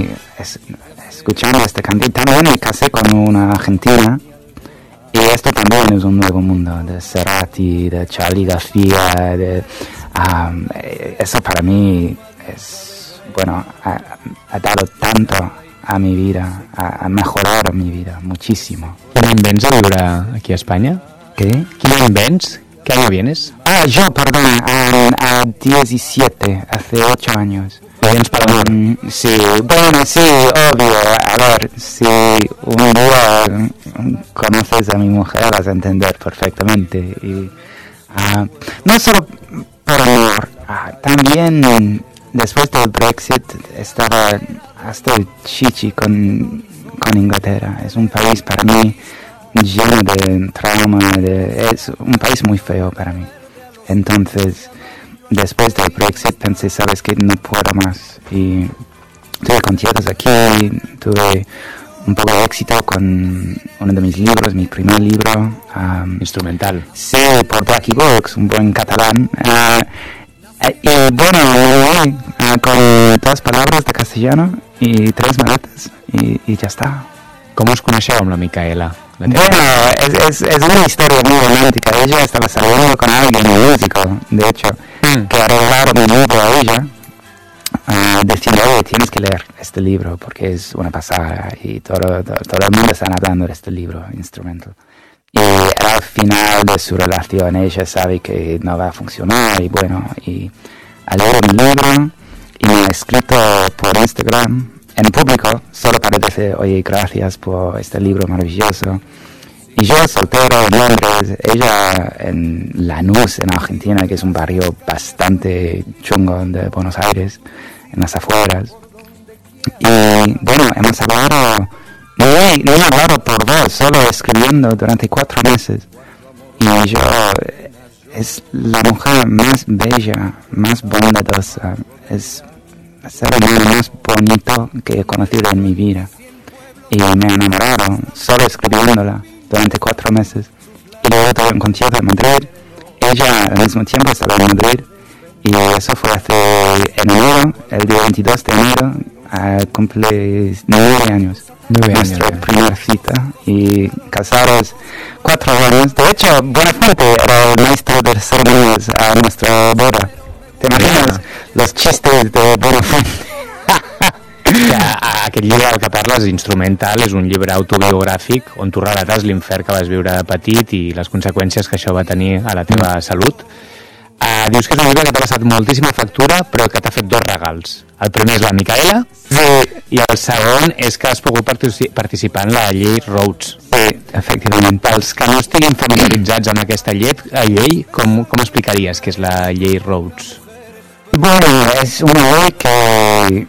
escuchando este canto. También me casé con una argentina. Y esto también es un nuevo mundo, de Cerati, de Charly García, eso para mí es, bueno, ha dado tanto a mi vida, ha mejorado mi vida muchísimo. ¿Qué any vens a viure aquí a Espanya? ¿Qué? ¿Qué any vens? ¿Qué año vienes? Yo, perdón, a 17, hace 8 años. ¿Vienes para amor? Sí, bueno, sí, obvio. A ver, si un día conoces a mi mujer, vas a entender perfectamente. Y, no solo por amor, también después del Brexit estaba hasta el chichi con Inglaterra. Es un país para mí lleno de trauma, es un país muy feo para mí. Entonces, después del Brexit pensé, sabes que no puedo más. Y tuve conciertos aquí, tuve un poco de éxito con uno de mis libros, mi primer libro. Instrumental. Sí, por Blackie Books, un buen catalán. Y bueno, con 2 palabras de castellano y 3 maletas y ya está. Com us coneixeu amb la Micaela? Bueno, es una historia muy romántica. Ella estaba saliendo con alguien, un músico, de hecho, que arreglaron mi libro a ella, diciendo, oye, tienes que leer este libro porque es una pasada y todo el mundo está hablando de este libro instrumental. Y al final de su relación ella sabe que no va a funcionar y bueno, y ha leído mi libro y me ha escrito por Instagram en público, solo para decir, oye, gracias por este libro maravilloso. Y yo soltero en Londres, ella en Lanús, en Argentina, que es un barrio bastante chungo de Buenos Aires, en las afueras. Y bueno, hemos hablado, no he hablado por voz, solo escribiendo durante 4 meses. Y yo, es la mujer más bella, más bondadosa, es el ser humano más bonito que he conocido en mi vida. Y me he enamorado solo escribiéndola durante 4 meses. Y luego tuve un concierto en Madrid. Ella al mismo tiempo estaba en Madrid. Y eso fue en enero, el día 22 de enero, cumple 9 años. 9 años. Nuestra primera cita. Y casados 4 años. De hecho, Buenafuente era el maestro de ceremonias a nuestra boda. ¿Te imaginas los chistes de Buenafuente? Aquest llibre del que parles, Instrumental, és un llibre autobiogràfic on tu relates l'infern que vas viure de petit i les conseqüències que això va tenir a la teva salut. Dius que és un llibre que t'ha passat moltíssima factura, però que t'ha fet 2 regals. El primer és la Micaela, i el segon és que has pogut participar en la llei Rhodes. Sí, efectivament. Pels que no estiguin familiaritzats amb aquesta llei, com explicaries què és la llei Rhodes? Bueno, es una ley que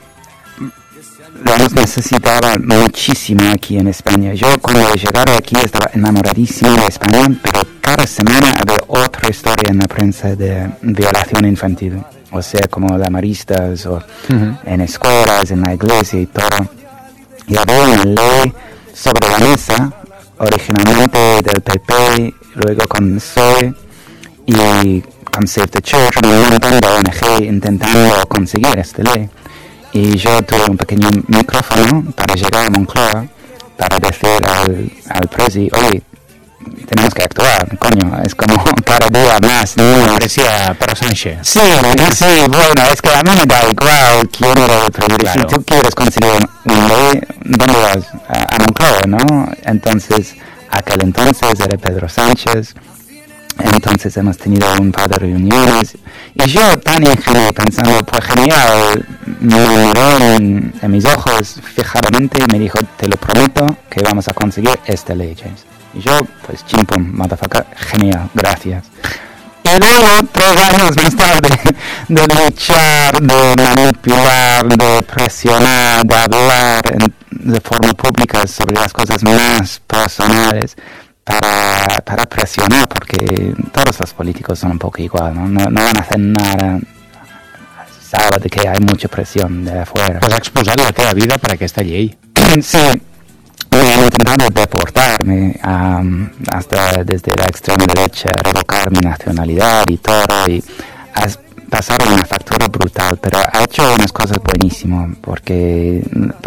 lo hemos necesitado muchísimo aquí en España. Yo cuando llegué aquí estaba enamoradísimo de España, pero cada semana había otra historia en la prensa de violación infantil. O sea, como la Maristas, o en escuelas, en la iglesia y todo. Y había una ley sobre la mesa, originalmente del PP, luego con PSOE y con Save the Church, un montón de ONG intentando conseguir esta ley. Y yo tuve un pequeño micrófono para llegar a Moncloa para decir al presi, oye, tenemos que actuar, coño, es como cada día más, ¿no? Parecía para Sánchez. Sí, bueno, es que a mí me da igual quién era el presidente. Claro. Si tú quieres conseguir una ley, ¿dónde vas? A Moncloa, ¿no? Entonces, aquel entonces era Pedro Sánchez. Entonces hemos tenido un par de reuniones y yo tan ingenuo pensando, pues genial, me miró en mis ojos fijamente y me dijo, te lo prometo que vamos a conseguir esta ley, James. Y yo, pues chimpum, motherfucker, genial, gracias. Y luego, 3 años más tarde, de luchar, de manipular, de presionar, de hablar de forma pública sobre las cosas más personales, para presionar, porque todos los políticos son un poco igual, ¿no? No van a hacer nada, sabe de que hay mucha presión de afuera. Has exposat la teva vida per aquesta llei. Sí, he intentado deportarme hasta desde la extrema derecha, revocar mi nacionalidad y todo, y has pasado una factura brutal, pero ha hecho unas cosas buenísimas, porque